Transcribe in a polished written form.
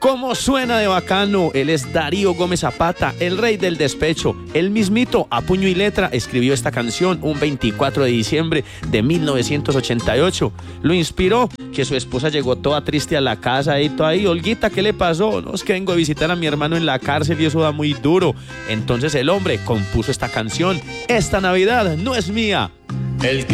¿Cómo suena de bacano? Él es Darío Gómez Zapata, el rey del despecho. Él mismito, a puño y letra, escribió esta canción un 24 de diciembre de 1988. Lo inspiró que su esposa llegó toda triste a la casa y toda ahí, Olguita, ¿qué le pasó? No, es que vengo a visitar a mi hermano en la cárcel y eso da muy duro. Entonces el hombre compuso esta canción. Esta Navidad no es mía. El que